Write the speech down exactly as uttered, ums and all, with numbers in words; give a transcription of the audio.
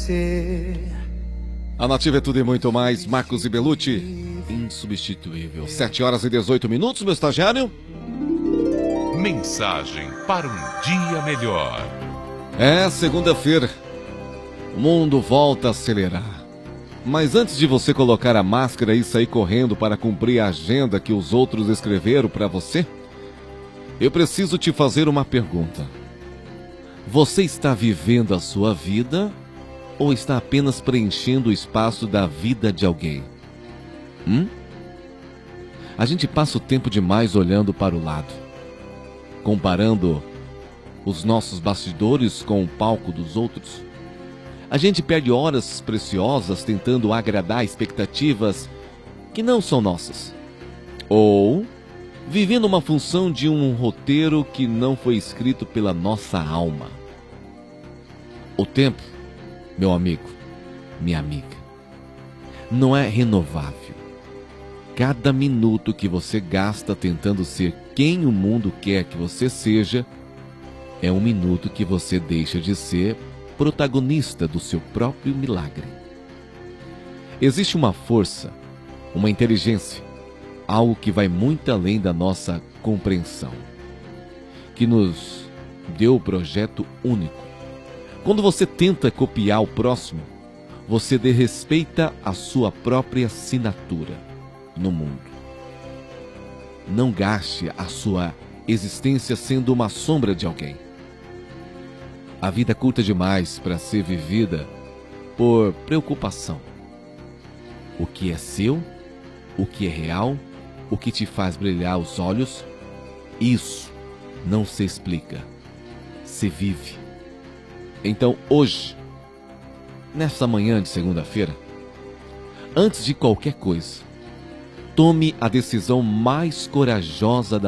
você. A Nativa é tudo e muito mais. Marcos e Bellucci, insubstituível. sete horas e dezoito minutos, meu estagiário. Mensagem para um dia melhor. É segunda-feira. O mundo volta a acelerar. Mas antes de você colocar a máscara e sair correndo para cumprir a agenda que os outros escreveram para você, eu preciso te fazer uma pergunta. Você está vivendo a sua vida ou está apenas preenchendo o espaço da vida de alguém? Hum? A gente passa o tempo demais olhando para o lado, comparando os nossos bastidores com o palco dos outros. A gente perde horas preciosas tentando agradar expectativas que não são nossas. Ou vivendo uma função de um roteiro que não foi escrito pela nossa alma. O tempo, meu amigo, minha amiga, não é renovável. Cada minuto que você gasta tentando ser quem o mundo quer que você seja, é um minuto que você deixa de ser protagonista do seu próprio milagre. Existe uma força, uma inteligência, algo que vai muito além da nossa compreensão, que nos deu o projeto único. Quando você tenta copiar o próximo, você desrespeita a sua própria assinatura no mundo. Não gaste a sua existência sendo uma sombra de alguém. A vida é curta demais para ser vivida por preocupação. O que é seu, o que é real, o que te faz brilhar os olhos, isso não se explica, se vive. Então hoje, nesta manhã de segunda-feira, antes de qualquer coisa, tome a decisão mais corajosa da